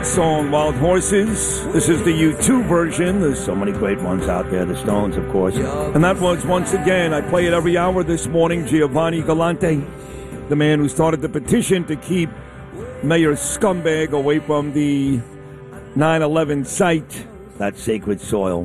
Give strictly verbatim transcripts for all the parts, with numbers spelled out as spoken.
song, Wild Horses. This is the U two version. There's so many great ones out there. The Stones, of course. And that was, once again, I play it every hour this morning, Giovanni Galante, the man who started the petition to keep Mayor Scumbag away from the nine eleven site, that sacred soil.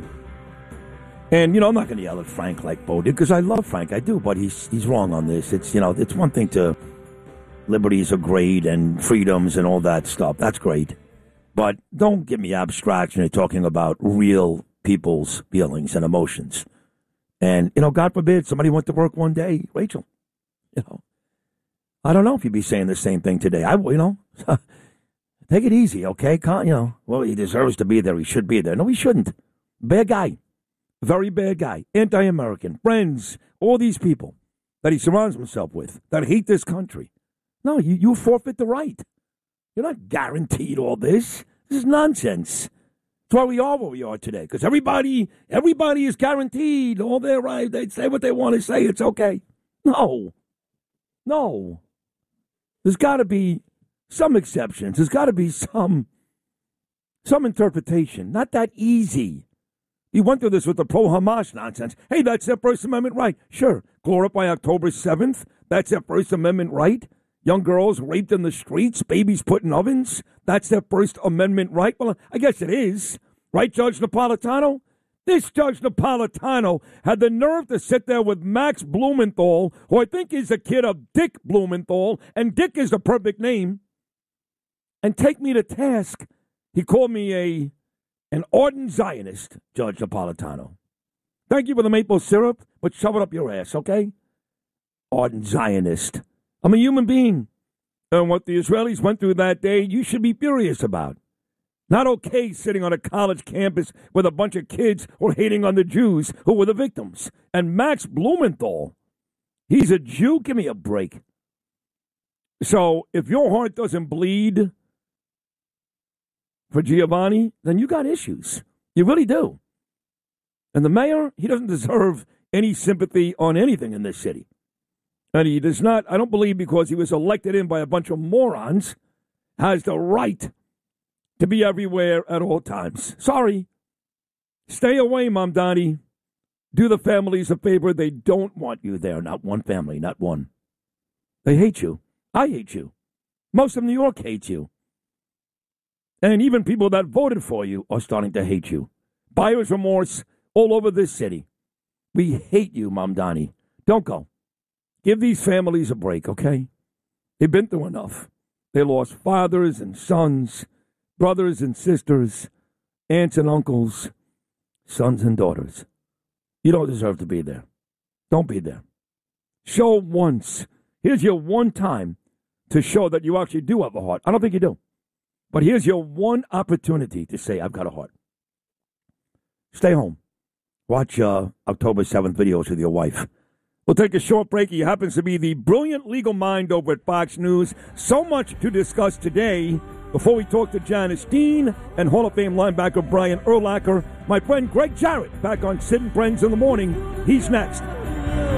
And, you know, I'm not going to yell at Frank like Bo did, because I love Frank. I do, but he's he's wrong on this. It's, you know, it's one thing to... Liberties are great and freedoms and all that stuff. That's great. But don't give me abstraction. You're talking about real people's feelings and emotions. And, you know, God forbid somebody went to work one day, Rachel, you know, I don't know if you'd be saying the same thing today. I, you know, take it easy, okay? Can't, you know, well, he deserves to be there. He should be there. No, he shouldn't. Bad guy. Very bad guy. Anti-American. Friends. All these people that he surrounds himself with that hate this country. No, you, you forfeit the right. You're not guaranteed all this. This is nonsense. That's why we are where we are today, because everybody, everybody is guaranteed all their right. They say what they want to say. It's okay. No. No. There's got to be some exceptions. There's got to be some, some interpretation. Not that easy. He went through this with the pro-Hamas nonsense. Hey, that's their First Amendment right. Sure. Glorify October seventh. That's their First Amendment right. Young girls raped in the streets, babies put in ovens. That's their First Amendment right. Well, I guess it is. Right, Judge Napolitano? This Judge Napolitano had the nerve to sit there with Max Blumenthal, who I think is a kid of Dick Blumenthal, and Dick is the perfect name, and take me to task. He called me a an ardent Zionist, Judge Napolitano. Thank you for the maple syrup, but shove it up your ass, okay? Ardent Zionist. I'm a human being. And what the Israelis went through that day, you should be furious about. Not okay sitting on a college campus with a bunch of kids who are hating on the Jews who were the victims. And Max Blumenthal, he's a Jew? Give me a break. So if your heart doesn't bleed for Giovanni, then you got issues. You really do. And the mayor, he doesn't deserve any sympathy on anything in this city. And he does not, I don't believe because he was elected in by a bunch of morons, has the right to be everywhere at all times. Sorry. Stay away, Mamdani. Do the families a favor. They don't want you there. Not one family, not one. They hate you. I hate you. Most of New York hates you. And even people that voted for you are starting to hate you. Buyer's remorse all over this city. We hate you, Mamdani. Don't go. Give these families a break, okay? They've been through enough. They lost fathers and sons, brothers and sisters, aunts and uncles, sons and daughters. You don't deserve to be there. Don't be there. Show once. Here's your one time to show that you actually do have a heart. I don't think you do. But here's your one opportunity to say, I've got a heart. Stay home. Watch uh, October seventh videos with your wife. We'll take a short break. He happens to be the brilliant legal mind over at Fox News. So much to discuss today. Before we talk to Janice Dean and Hall of Fame linebacker Brian Urlacher, my friend Greg Jarrett back on Sid and Friends in the Morning. He's next.